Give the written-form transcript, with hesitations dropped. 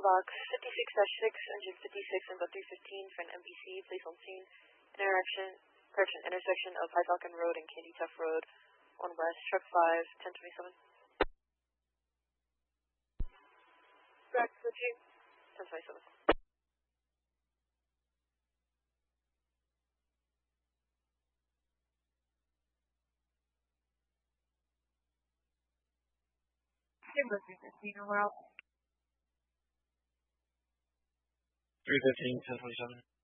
box 56-6, engine 56 and about 315 for an MPC, place on scene. Intersection of High Falcon Road and Candy Tuff Road on West, truck 5, 1027. Back to 1027. Timber 315, we're out. 315, 1027.